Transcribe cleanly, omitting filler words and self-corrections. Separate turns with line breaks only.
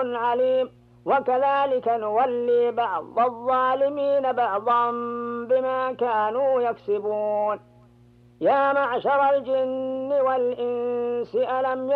عليم. وكذلك نولي بعض الظالمين بعضا بما كانوا يكسبون. يا معشر الجن والإنس ألم